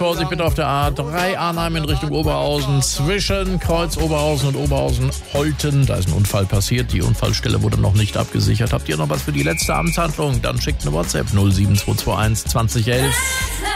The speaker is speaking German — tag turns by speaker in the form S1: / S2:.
S1: Vorsicht bitte auf der A3 Arnheim in Richtung Oberhausen. Zwischen Kreuz Oberhausen und Oberhausen-Holten. Da ist ein Unfall passiert. Die Unfallstelle wurde noch nicht abgesichert. Habt ihr noch was für die letzte Amtshandlung? Dann schickt eine WhatsApp 07221 2011.